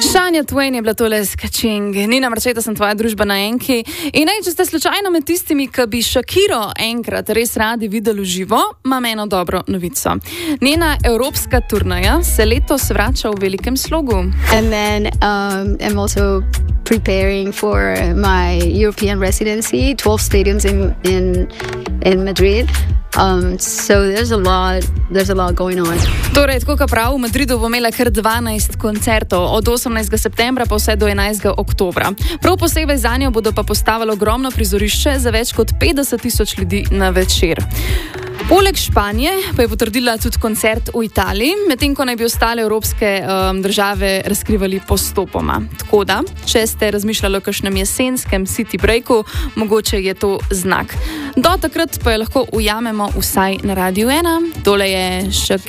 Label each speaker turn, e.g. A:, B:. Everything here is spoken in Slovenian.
A: Shania Twain je bila tole Skaching. Nina Marčeta sem tvoja družba na Enki. In če ste slučajno med tistimi, ki bi Shakiro enkrat res radi videli v živo, imam eno dobro novico. Njena evropska turneja se letos vrača v velikem slogu.
B: And then I'm also preparing for my European residency, 12 stadiums in Madrid. So there's a lot going on.
A: Torej, tako kot prav, v Madridu bo imela kar 12 koncertov, od 18. septembra pa vse do 11. oktobra. Prav posebej zanjo bodo pa postavili ogromno prizorišče za več kot 50,000 ljudi na večer. Poleg Španije pa je potrdila tudi koncert v Italiji, medtem ko naj bi ostale evropske države razkrivali postopoma. Tako da, če ste razmišljali o kakšnem jesenskem city breaku, mogoče je to znak. Do takrat pa jo lahko ujamemo vsaj na Radiu 1. Tole je